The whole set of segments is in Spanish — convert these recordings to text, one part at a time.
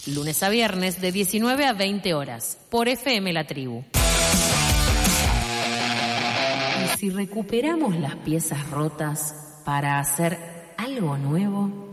lunes a viernes de 19 a 20 horas, por FM La Tribu. ¿Y si recuperamos las piezas rotas para hacer algo nuevo?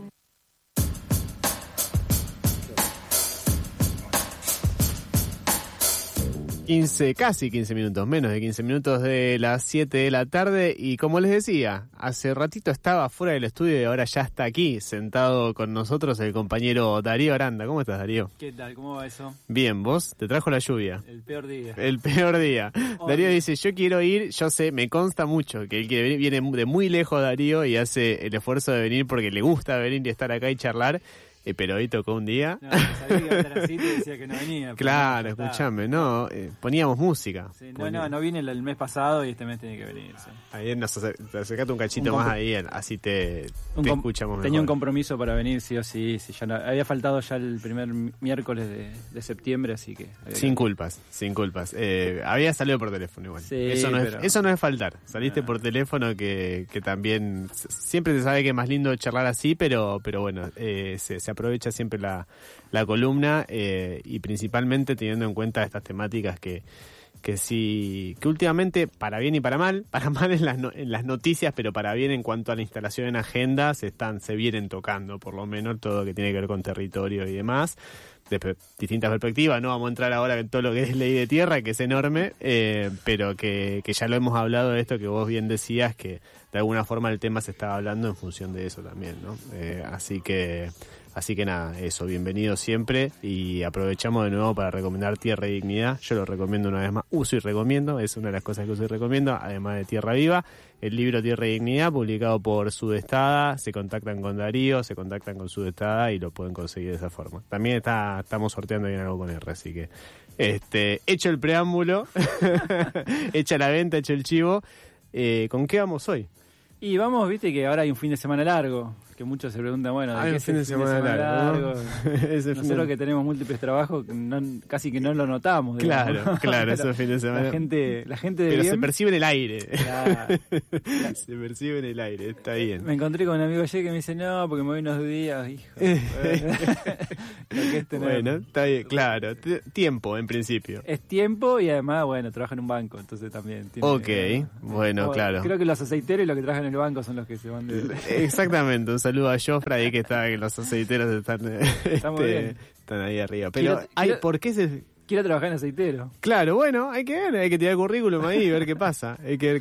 Casi 15 minutos, menos de 15 minutos de las 7 de la tarde, y como les decía, hace ratito estaba fuera del estudio y ahora ya está aquí, sentado con nosotros el compañero Darío Aranda. ¿Cómo estás, Darío? ¿Qué tal? ¿Cómo va eso? Bien, ¿vos? ¿Te trajo la lluvia? El peor día. El peor día. Oh, Darío dice, yo quiero ir, yo sé, me consta mucho que el que viene de muy lejos, Darío, y hace el esfuerzo de venir porque le gusta venir y estar acá y charlar. Pero hoy tocó un día. No, sabía que iba a estar así, te decía que no venía. Claro, escuchame, no, poníamos música. Sí, no vine el mes pasado y este mes tiene que venir. Sí. Ayer te acercaste un cachito más ahí, así te escuchamos mejor. Tenía un compromiso para venir, sí o sí. Ya no, había faltado ya el primer miércoles de septiembre, así que... Sin culpas. Había salido por teléfono igual. Sí, eso no es faltar. Saliste por teléfono, que también siempre se sabe que es más lindo charlar así, pero bueno, se aprovecha siempre la columna, y principalmente teniendo en cuenta estas temáticas que últimamente, para bien y para mal en las noticias, pero para bien en cuanto a la instalación en agenda, se vienen tocando, por lo menos todo lo que tiene que ver con territorio y demás, de distintas perspectivas. No vamos a entrar ahora en todo lo que es ley de tierra, que es enorme, pero que ya lo hemos hablado de esto que vos bien decías, que de alguna forma el tema se estaba hablando en función de eso también, ¿no? Así que nada, eso, bienvenido siempre, y aprovechamos de nuevo para recomendar Tierra y Dignidad. Yo lo recomiendo una vez más, uso y recomiendo, es una de las cosas que uso y recomiendo, además de Tierra Viva, el libro Tierra y Dignidad, publicado por Sudestada. Se contactan con Darío, se contactan con Sudestada y lo pueden conseguir de esa forma. También estamos sorteando bien algo con R, así que hecho el preámbulo, hecha la venta, hecho el chivo, ¿con qué vamos hoy? Y vamos, viste que ahora hay un fin de semana largo, que muchos se preguntan, bueno, ¿de qué es el fin de semana largo? ¿No? Nosotros que tenemos múltiples trabajos, casi que no lo notamos. Digamos. Claro, ese fin de semana. La gente de Pero bien, se percibe en el aire. Claro. Se percibe en el aire, está bien. Me encontré con un amigo ayer que me dice, no, porque me voy unos días, hijo. Bueno, está bien, claro. Tiempo, en principio. Es tiempo y además, bueno, trabaja en un banco, entonces también. Bueno, claro. Creo que los aceiteros y los que trabajan en el banco son los que se van de... Exactamente, un saludo a Jofra ahí, que está, que los aceiteros están ahí arriba. Pero, ¿por qué se...? Quiero trabajar en aceitero. Claro, bueno, hay que ver, hay que tirar currículum ahí y ver qué pasa.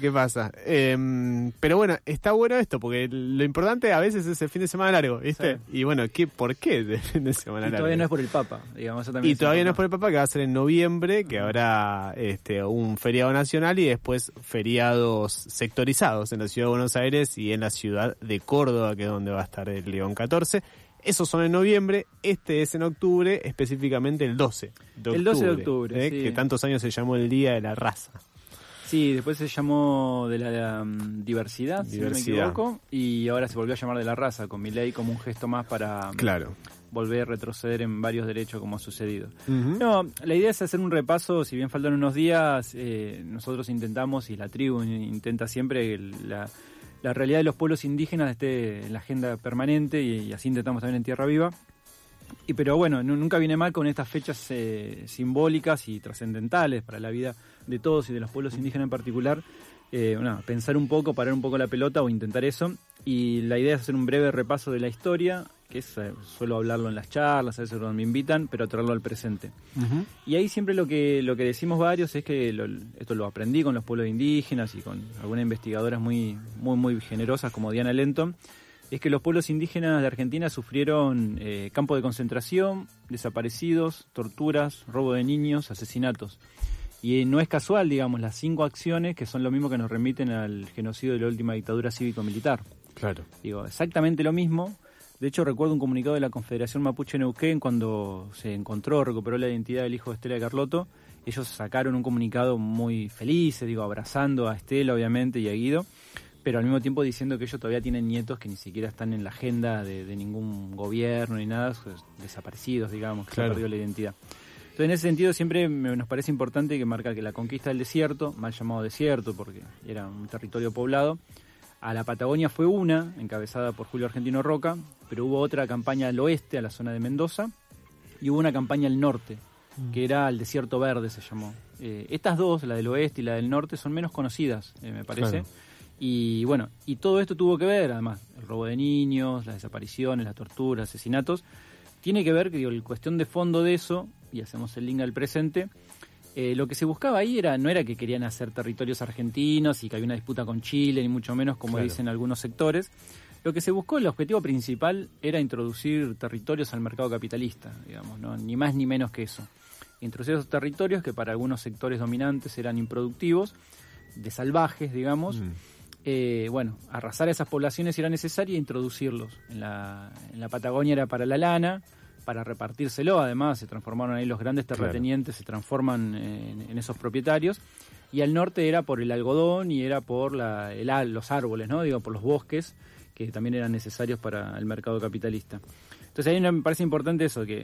Pero bueno, está bueno esto, porque lo importante a veces es el fin de semana largo, ¿viste? Sí. Y bueno, ¿por qué el fin de semana largo? Todavía no es por el Papa, digamos. Eso también todavía no es por el Papa, que va a ser en noviembre, que habrá un feriado nacional y después feriados sectorizados en la ciudad de Buenos Aires y en la ciudad de Córdoba, que es donde va a estar el León 14. Esos son en noviembre, este es en octubre, específicamente el 12 de octubre. El 12 de octubre, sí. Que tantos años se llamó el Día de la Raza. Sí, después se llamó de la diversidad, si no me equivoco, y ahora se volvió a llamar de la raza, con Milei como un gesto más para volver a retroceder en varios derechos como ha sucedido. Uh-huh. No, la idea es hacer un repaso, si bien faltan unos días, nosotros intentamos, y la tribu intenta siempre, la realidad de los pueblos indígenas esté en la agenda permanente, y así intentamos también en Tierra Viva. Pero bueno, nunca viene mal con estas fechas simbólicas y trascendentales para la vida de todos y de los pueblos indígenas en particular, pensar un poco, parar un poco la pelota o intentar eso. Y la idea es hacer un breve repaso de la historia, que es, suelo hablarlo en las charlas, a veces cuando me invitan, pero traerlo al presente. Uh-huh. Y ahí siempre lo que decimos varios es que esto lo aprendí con los pueblos indígenas y con algunas investigadoras muy, muy, muy generosas como Diana Lenton, es que los pueblos indígenas de Argentina sufrieron campos de concentración, desaparecidos, torturas, robo de niños, asesinatos. Y no es casual, digamos, las 5 acciones que son lo mismo que nos remiten al genocidio de la última dictadura cívico-militar. Claro. Digo, exactamente lo mismo. De hecho, recuerdo un comunicado de la Confederación Mapuche Neuquén cuando se recuperó la identidad del hijo de Estela de Carlotto. Ellos sacaron un comunicado muy feliz, abrazando a Estela, obviamente, y a Guido, pero al mismo tiempo diciendo que ellos todavía tienen nietos que ni siquiera están en la agenda de ningún gobierno ni nada, desaparecidos, digamos, que se han perdido la identidad. Entonces, en ese sentido, siempre nos parece importante que marcar que la conquista del desierto, mal llamado desierto porque era un territorio poblado, a la Patagonia fue una, encabezada por Julio Argentino Roca, pero hubo otra campaña al oeste, a la zona de Mendoza, y hubo una campaña al norte, que era el Desierto Verde, se llamó. Estas dos, la del oeste y la del norte, son menos conocidas, me parece. Claro. Y bueno, y todo esto tuvo que ver, además, el robo de niños, las desapariciones, las torturas, asesinatos, tiene que ver, que digo, la cuestión de fondo de eso, y hacemos el link al presente, lo que se buscaba ahí no era que querían hacer territorios argentinos y que había una disputa con Chile, ni mucho menos como dicen algunos sectores. Lo que se buscó, el objetivo principal, era introducir territorios al mercado capitalista, digamos, ¿no? Ni más ni menos que eso. Introducir esos territorios que para algunos sectores dominantes eran improductivos, de salvajes, digamos. Bueno, arrasar a esas poblaciones si era necesario e introducirlos. En la Patagonia era para la lana, para repartírselo, además se transformaron ahí los grandes terratenientes, se transforman en esos propietarios, y al norte era por el algodón y era por los árboles, ¿no? Digo, por los bosques, que también eran necesarios para el mercado capitalista. Entonces ahí me parece importante eso, que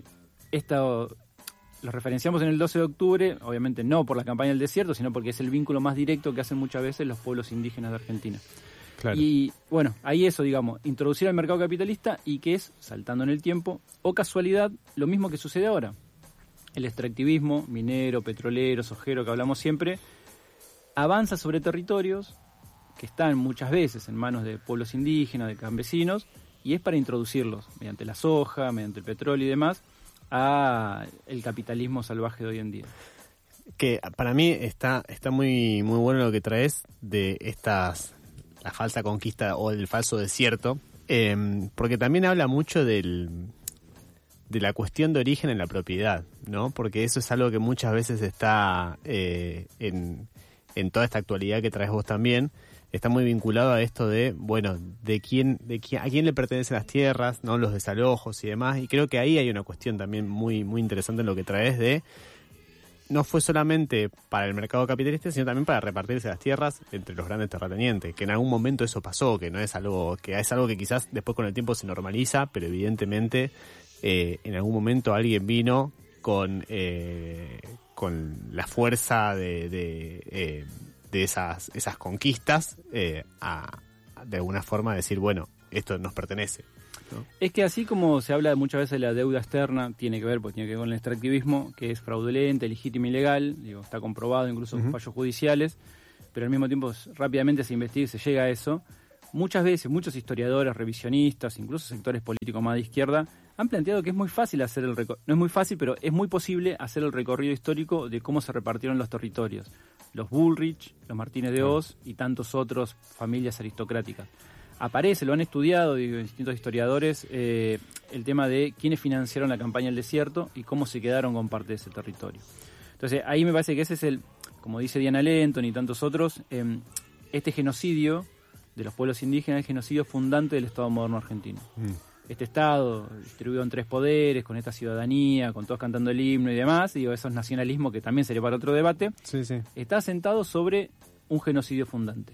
lo referenciamos en el 12 de octubre, obviamente no por la campaña del desierto, sino porque es el vínculo más directo que hacen muchas veces los pueblos indígenas de Argentina. Claro. Y bueno, ahí eso, digamos, introducir al mercado capitalista, y que es, saltando en el tiempo, o casualidad, lo mismo que sucede ahora. El extractivismo minero, petrolero, sojero, que hablamos siempre, avanza sobre territorios que están muchas veces en manos de pueblos indígenas, de campesinos, y es para introducirlos, mediante la soja, mediante el petróleo y demás, a el capitalismo salvaje de hoy en día. Que para mí está muy, muy bueno lo que traes de la falsa conquista o el falso desierto, porque también habla mucho de la cuestión de origen en la propiedad, ¿no? Porque eso es algo que muchas veces está en toda esta actualidad que traes vos también, está muy vinculado a esto de, bueno, a quién le pertenecen las tierras, ¿no? Los desalojos y demás, y creo que ahí hay una cuestión también muy, muy interesante en lo que traes de, no fue solamente para el mercado capitalista, sino también para repartirse las tierras entre los grandes terratenientes, que en algún momento eso pasó, que es algo que quizás después con el tiempo se normaliza, pero evidentemente en algún momento alguien vino con la fuerza de esas conquistas de alguna forma decir, bueno, esto nos pertenece, ¿no? Es que así como se habla muchas veces de la deuda externa, tiene que ver con el extractivismo, que es fraudulenta, ilegítima, ilegal, está comprobado incluso con fallos judiciales, pero al mismo tiempo rápidamente se investiga y se llega a eso. Muchas veces, muchos historiadores, revisionistas, incluso sectores políticos más de izquierda, han planteado que es muy fácil hacer no es muy fácil, pero es muy posible hacer el recorrido histórico de cómo se repartieron los territorios. Los Bullrich, los Martínez de Hoz y tantos otros familias aristocráticas. Aparece, lo han estudiado distintos historiadores, el tema de quiénes financiaron la campaña del desierto y cómo se quedaron con parte de ese territorio. Entonces ahí me parece que ese es como dice Diana Lenton y tantos otros, este genocidio de los pueblos indígenas, el genocidio fundante del Estado moderno argentino. Este Estado distribuido en 3 poderes, con esta ciudadanía, con todos cantando el himno y demás, esos nacionalismos que también sería para otro debate, está asentado sobre un genocidio fundante.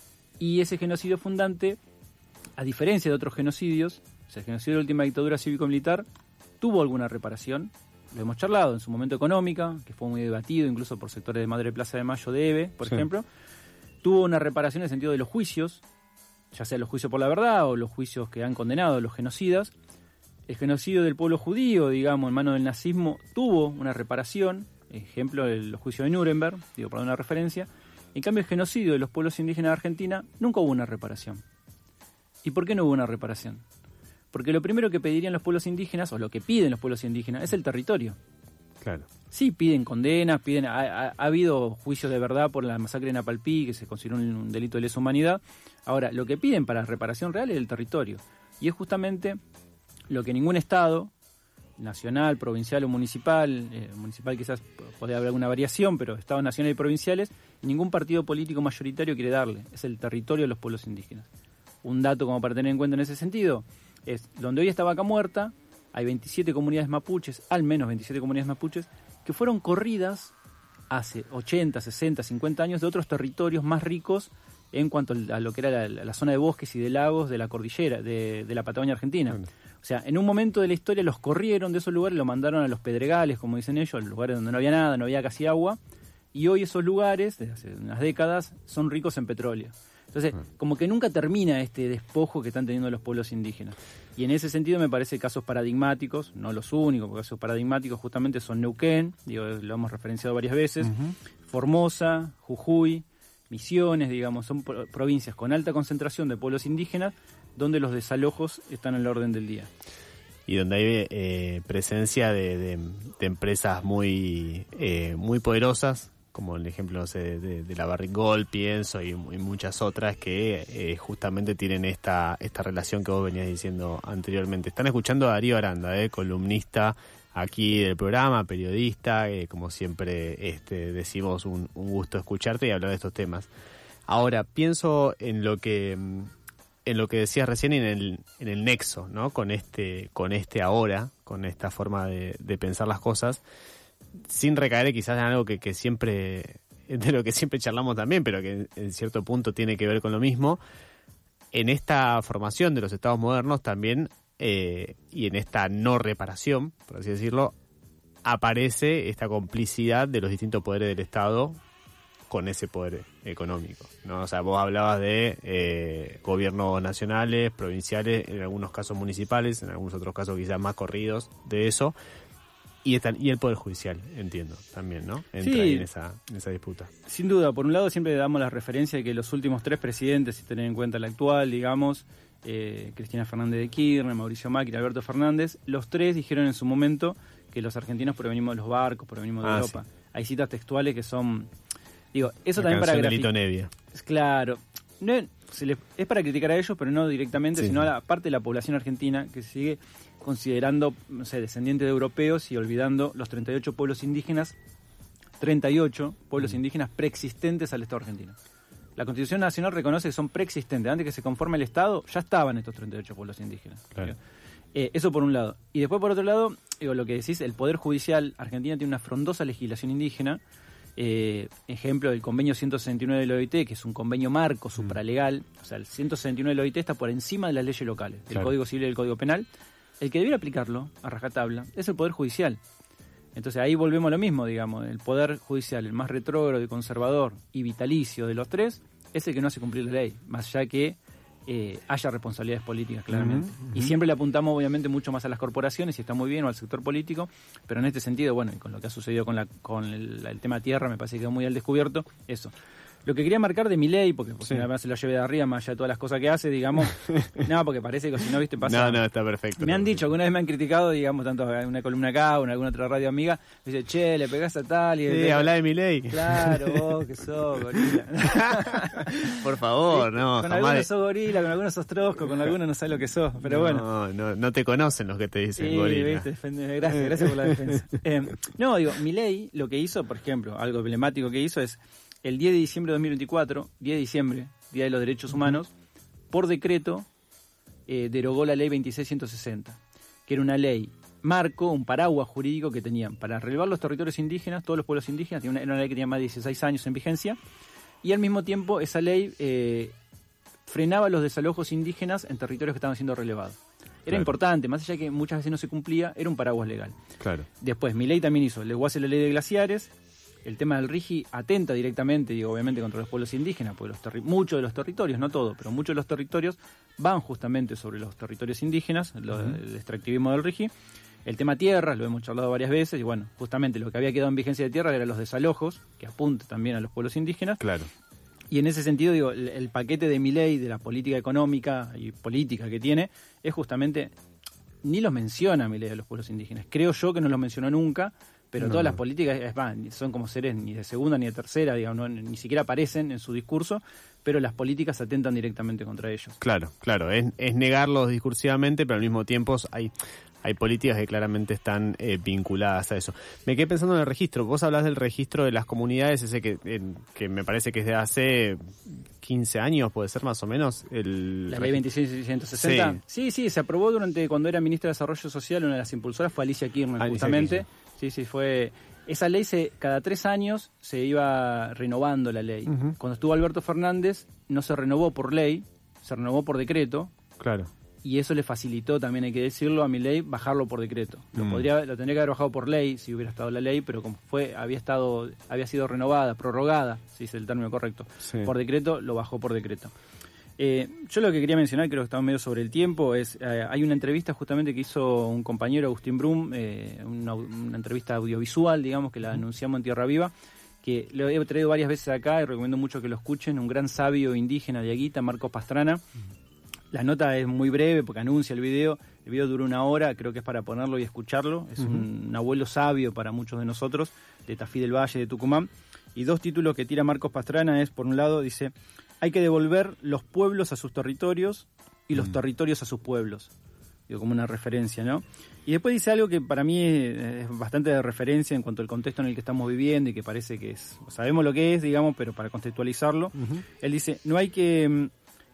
Y ese genocidio fundante, a diferencia de otros genocidios, o sea, el genocidio de la última dictadura cívico-militar, tuvo alguna reparación. Lo hemos charlado en su momento económica, que fue muy debatido incluso por sectores de Madre Plaza de Mayo de EVE, por ejemplo. Tuvo una reparación en el sentido de los juicios, ya sea los juicios por la verdad o los juicios que han condenado a los genocidas. El genocidio del pueblo judío, digamos, en manos del nazismo, tuvo una reparación, ejemplo, los juicios de Nuremberg, para dar una referencia. En cambio, el genocidio de los pueblos indígenas de Argentina nunca hubo una reparación. ¿Y por qué no hubo una reparación? Porque lo primero que pedirían los pueblos indígenas, o lo que piden los pueblos indígenas, es el territorio. Claro. Sí, piden condenas, ha habido juicios de verdad por la masacre de Napalpí, que se consideró un delito de lesa humanidad. Ahora, lo que piden para reparación real es el territorio. Y es justamente lo que ningún Estado, nacional, provincial o municipal, municipal quizás podría haber alguna variación, pero Estados nacionales y provinciales, ningún partido político mayoritario quiere darle. Es el territorio de los pueblos indígenas. Un dato como para tener en cuenta en ese sentido es, donde hoy está Vaca Muerta, hay 27 comunidades mapuches, al menos 27 comunidades mapuches, que fueron corridas hace 80, 60, 50 años de otros territorios más ricos en cuanto a lo que era la zona de bosques y de lagos de la cordillera, de la Patagonia Argentina. Bueno. O sea, en un momento de la historia los corrieron de esos lugares, los mandaron a los pedregales, como dicen ellos, lugares donde no había nada, no había casi agua, y hoy esos lugares, desde hace unas décadas, son ricos en petróleo. Entonces, como que nunca termina este despojo que están teniendo los pueblos indígenas. Y en ese sentido me parece casos paradigmáticos, no los únicos, porque casos paradigmáticos justamente son Neuquén, lo hemos referenciado varias veces, Formosa, Jujuy, Misiones, digamos, son provincias con alta concentración de pueblos indígenas donde los desalojos están en el orden del día. Y donde hay presencia de empresas muy poderosas, como el ejemplo, no sé, de la Barrick, pienso, y muchas otras que justamente tienen esta relación que vos venías diciendo anteriormente. Están escuchando a Darío Aranda, columnista aquí del programa, periodista, como siempre decimos, un gusto escucharte y hablar de estos temas. Ahora, pienso en lo que decías recién, en el nexo, ¿no? Con este ahora, con esta forma de pensar las cosas, sin recaer quizás en algo que siempre, de lo que siempre charlamos también, pero que en cierto punto tiene que ver con lo mismo. En esta formación de los estados modernos también, y en esta no reparación, por así decirlo, aparece esta complicidad de los distintos poderes del Estado con ese poder económico, ¿no? O sea, vos hablabas de gobiernos nacionales, provinciales, en algunos casos municipales, en algunos otros casos quizás más corridos de eso, y el Poder Judicial, entiendo, también, ¿no? Entra ahí en esa disputa. Sin duda, por un lado siempre damos la referencia de que los últimos 3 presidentes, si tener en cuenta el actual, digamos, Cristina Fernández de Kirchner, Mauricio Macri, Alberto Fernández, los 3 dijeron en su momento que los argentinos provenimos de los barcos, provenimos de Europa. Sí. Hay citas textuales que son... Digo, eso la también para graficar. Nevia. Claro, no es para criticar a ellos, pero no directamente, sino a la parte de la población argentina que sigue considerando, no sé, descendientes de europeos y olvidando los 38 pueblos indígenas preexistentes al Estado argentino. La Constitución Nacional reconoce que son preexistentes. Antes que se conforme el Estado, ya estaban estos 38 pueblos indígenas. Claro. Eso por un lado. Y después, por otro lado, lo que decís, el Poder Judicial argentino tiene una frondosa legislación indígena. Ejemplo del convenio 169 del OIT, que es un convenio marco supralegal. O sea, el 169 del OIT está por encima de las leyes locales, del Código Civil y del Código Penal. El que debiera aplicarlo a rajatabla es el Poder Judicial. Entonces ahí volvemos a lo mismo, digamos, el Poder Judicial, el más retrógrado y conservador y vitalicio de los 3, es el que no hace cumplir la ley, más allá que haya responsabilidades políticas, claramente. Y siempre le apuntamos, obviamente, mucho más a las corporaciones, y está muy bien, o al sector político, pero en este sentido, bueno, y con lo que ha sucedido con el tema tierra, me parece que quedó muy al descubierto, eso. Lo que quería marcar de Milei, porque además se lo lleve de arriba, más allá de todas las cosas que hace, digamos, no, porque parece que si no, viste, pasa... No, está perfecto. Me han dicho, alguna vez me han criticado, digamos, tanto en una columna acá o en alguna otra radio amiga, me dice, che, le pegás a tal y... Sí, hablá de Milei. Claro, vos que sos gorila. Por favor, ¿sí? no. Con algunos sos gorila, con algunos sos trosco, con algunos no sabes lo que sos, pero bueno. No te conocen los que te dicen gorila. Viste, gracias por la defensa. Milei lo que hizo, por ejemplo, algo emblemático que hizo es... El 10 de diciembre de 2024, 10 de diciembre, Día de los Derechos Humanos, por decreto derogó la ley 2660, que era una ley marco, un paraguas jurídico que tenían para relevar los territorios indígenas, todos los pueblos indígenas, era una ley que tenía más de 16 años en vigencia, y al mismo tiempo esa ley frenaba los desalojos indígenas en territorios que estaban siendo relevados. Era importante, más allá de que muchas veces no se cumplía, era un paraguas legal. Claro. Después, Milei también hizo, luego hace la ley de glaciares. El tema del RIGI atenta directamente, y obviamente, contra los pueblos indígenas, porque muchos de los territorios, no todos, pero muchos de los territorios van justamente sobre los territorios indígenas, el extractivismo del RIGI. El tema tierras, lo hemos charlado varias veces, y bueno, justamente lo que había quedado en vigencia de tierra eran los desalojos, que apunta también a los pueblos indígenas. Claro. Y en ese sentido, el paquete de Milei, de la política económica y política que tiene, es justamente, ni los menciona Milei a los pueblos indígenas. Creo yo que no los mencionó nunca. Pero todas las políticas son como seres ni de segunda ni de tercera, digamos, ni siquiera aparecen en su discurso, pero las políticas atentan directamente contra ellos. Claro, es negarlos discursivamente, pero al mismo tiempo hay políticas que claramente están vinculadas a eso. Me quedé pensando en el registro. Vos hablás del registro de las comunidades, ese que me parece que es de hace 15 años, puede ser más o menos. La ley 2660. Sí, se aprobó cuando era ministra de Desarrollo Social, una de las impulsoras fue Alicia Kirchner, justamente. Sí, fue... Esa ley cada 3 años se iba renovando la ley. Cuando estuvo Alberto Fernández no se renovó por ley, se renovó por decreto. Claro. y eso le facilitó, también hay que decirlo, a Milei bajarlo por decreto. Lo tendría que haber bajado por ley, si hubiera estado la ley, pero como había sido renovada, prorrogada, si es el término correcto, por decreto, lo bajó por decreto. Yo lo que quería mencionar, creo que estamos medio sobre el tiempo, es hay una entrevista justamente que hizo un compañero, Agustín Brum, una entrevista audiovisual, digamos, que la anunciamos en Tierra Viva, que lo he traído varias veces acá y recomiendo mucho que lo escuchen, un gran sabio indígena de Aguita, Marcos Pastrana. La nota es muy breve porque anuncia el video dura 1 hora, creo que es para ponerlo y escucharlo, es un abuelo sabio para muchos de nosotros, de Tafí del Valle, de Tucumán, y 2 títulos que tira Marcos Pastrana es, por un lado, dice: hay que devolver los pueblos a sus territorios y los territorios a sus pueblos. Digo, como una referencia, ¿no? Y después dice algo que para mí es bastante de referencia en cuanto al contexto en el que estamos viviendo y que parece que sabemos lo que es, digamos, pero para contextualizarlo, él dice: no hay que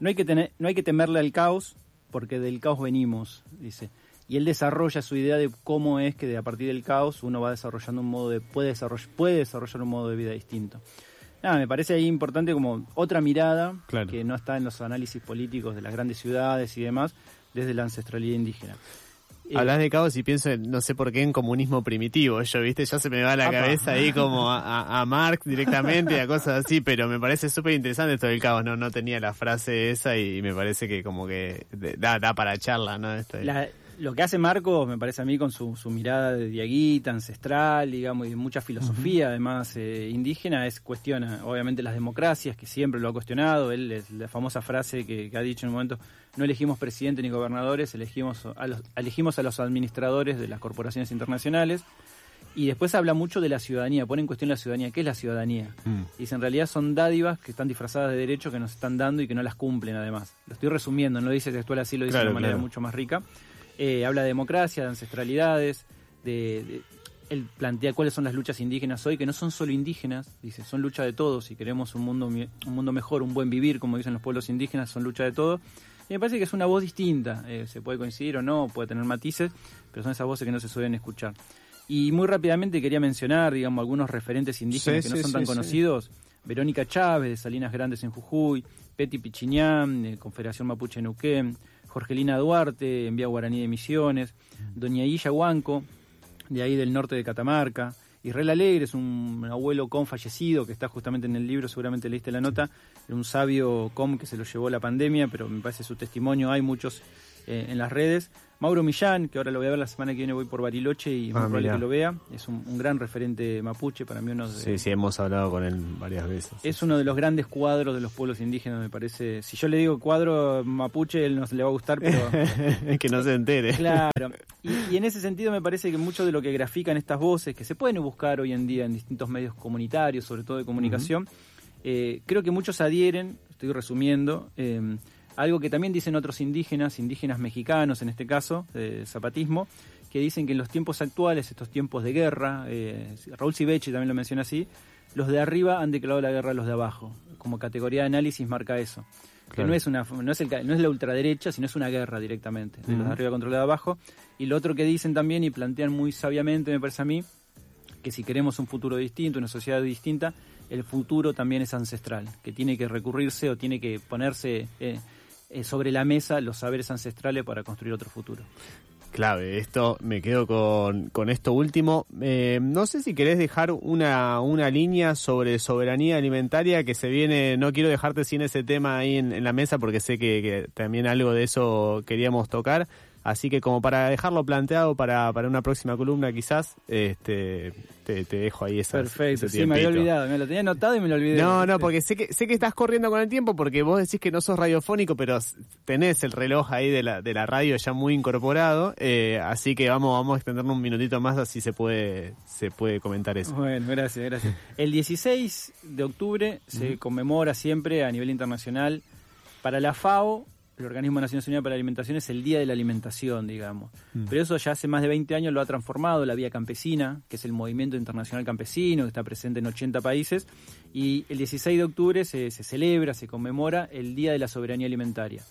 temerle al caos, porque del caos venimos, dice. Y él desarrolla su idea de cómo es que a partir del caos uno va desarrollando puede desarrollar un modo de vida distinto. Nada, me parece ahí importante como otra mirada, claro, que no está en los análisis políticos de las grandes ciudades y demás, desde la ancestralidad indígena. Hablas de caos y pienso, no sé por qué, en comunismo primitivo. Ya se me va la cabeza ahí como a Marx directamente, a cosas así, pero me parece súper interesante esto del caos. No tenía la frase esa y me parece que como que da para charla, ¿no? Lo que hace Marcos, me parece a mí, con su mirada de diaguita, ancestral, digamos, y de mucha filosofía, además, indígena, cuestiona, obviamente, las democracias, que siempre lo ha cuestionado. Él, la famosa frase que ha dicho en un momento: no elegimos presidente ni gobernadores, elegimos a los administradores de las corporaciones internacionales. Y después habla mucho de la ciudadanía, pone en cuestión la ciudadanía. ¿Qué es la ciudadanía? Dice, en realidad son dádivas que están disfrazadas de derechos que nos están dando y que no las cumplen, además. Lo estoy resumiendo, no lo dice textual así, lo dice de una manera mucho más rica. Habla de democracia, de ancestralidades, él plantea cuáles son las luchas indígenas hoy, que no son solo indígenas, dice, son lucha de todos. Si queremos un mundo mejor, un buen vivir, como dicen los pueblos indígenas, son lucha de todos. Y me parece que es una voz distinta, se puede coincidir o no, puede tener matices, pero son esas voces que no se suelen escuchar. Y muy rápidamente quería mencionar, digamos, algunos referentes indígenas que no son tan conocidos. Verónica Chávez, de Salinas Grandes en Jujuy, Peti Pichiñán, de Confederación Mapuche en Neuquén, Jorgelina Duarte, en Vía Guaraní de Misiones, Doña Illa Huanco, de ahí del norte de Catamarca, Israel Alegre, es un abuelo com fallecido, que está justamente en el libro, seguramente leíste la nota, era un sabio com que se lo llevó la pandemia, pero me parece su testimonio, hay muchos en las redes. Mauro Millán, que ahora lo voy a ver la semana que viene, voy por Bariloche y muy probable que lo vea, es un gran referente mapuche, para mí Sí, hemos hablado con él varias veces. Es uno de los grandes cuadros de los pueblos indígenas, me parece. Si yo le digo cuadro mapuche, él no se le va a gustar, pero... que no se entere. Claro, y en ese sentido me parece que mucho de lo que grafican estas voces, que se pueden buscar hoy en día en distintos medios comunitarios, sobre todo de comunicación, creo que muchos adhieren, estoy resumiendo, algo que también dicen otros indígenas mexicanos en este caso, de zapatismo, que dicen que en los tiempos actuales, estos tiempos de guerra, Raúl Sivechi también lo menciona así, los de arriba han declarado la guerra a los de abajo. Como categoría de análisis marca eso. Claro. Que no es la ultraderecha, sino es una guerra directamente, de los de arriba contra los de abajo. Y lo otro que dicen también y plantean muy sabiamente, me parece a mí, que si queremos un futuro distinto, una sociedad distinta, el futuro también es ancestral, que tiene que recurrirse o tiene que ponerse... sobre la mesa los saberes ancestrales para construir otro futuro. Clave, me quedo con esto último. No sé si querés dejar una línea sobre soberanía alimentaria que se viene, no quiero dejarte sin ese tema ahí en la mesa porque sé que también algo de eso queríamos tocar. Así que como para dejarlo planteado para una próxima columna quizás, te dejo ahí esa. Perfecto, sí, me había olvidado, me lo tenía anotado y me lo olvidé. No, porque sé que estás corriendo con el tiempo porque vos decís que no sos radiofónico, pero tenés el reloj ahí de la radio ya muy incorporado, así que vamos a extendernos un minutito más, así se puede comentar eso. Bueno, gracias. El 16 de octubre se conmemora siempre a nivel internacional para la FAO. El Organismo de Naciones Unidas para la Alimentación es el Día de la Alimentación, digamos. Pero eso ya hace más de 20 años lo ha transformado la Vía Campesina, que es el movimiento internacional campesino, que está presente en 80 países. Y el 16 de octubre se celebra, se conmemora el Día de la Soberanía Alimentaria.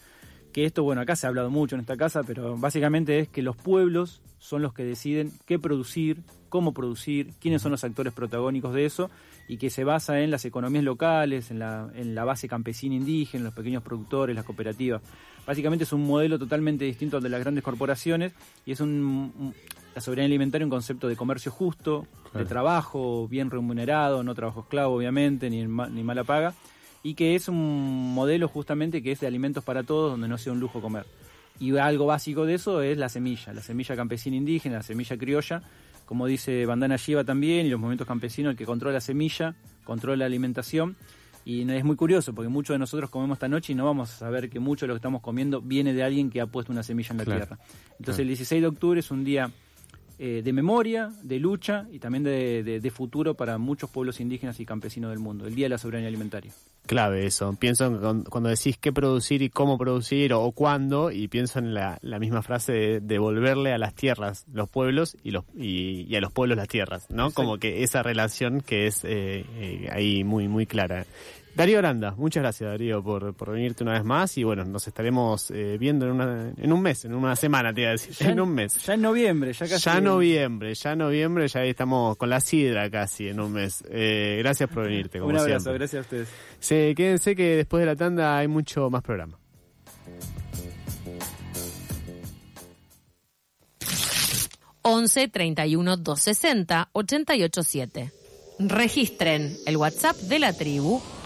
que esto, bueno, acá se ha hablado mucho en esta casa, pero básicamente es que los pueblos son los que deciden qué producir, cómo producir, quiénes son los actores protagónicos de eso, y que se basa en las economías locales, en la base campesina indígena, los pequeños productores, las cooperativas. Básicamente es un modelo totalmente distinto al de las grandes corporaciones, y es la soberanía alimentaria un concepto de comercio justo, de trabajo bien remunerado, no trabajo esclavo obviamente, ni mala paga, y que es un modelo justamente que es de alimentos para todos, donde no sea un lujo comer. Y algo básico de eso es la semilla campesina indígena, la semilla criolla, como dice Vandana Shiva también, y los movimientos campesinos, el que controla la semilla, controla la alimentación. Y es muy curioso, porque muchos de nosotros comemos esta noche y no vamos a saber que mucho de lo que estamos comiendo viene de alguien que ha puesto una semilla en la tierra. Entonces el 16 de octubre es un día de memoria, de lucha y también de futuro para muchos pueblos indígenas y campesinos del mundo, el Día de la Soberanía Alimentaria. Clave eso, pienso en cuando decís qué producir y cómo producir o cuándo, y pienso en la misma frase de devolverle a las tierras los pueblos y a los pueblos las tierras, ¿no? Exacto. Como que esa relación que es ahí muy, muy clara. Darío Aranda, muchas gracias Darío por venirte una vez más, y bueno, nos estaremos viendo en un mes, en una semana te iba a decir, en un mes. Ya en noviembre, ya casi. Ya noviembre, ya ahí estamos con la sidra casi en un mes. Gracias por venirte, como siempre. Un abrazo, gracias a ustedes. Sí, quédense que después de la tanda hay mucho más programa. ...11 31 260 887. Registren el WhatsApp de la tribu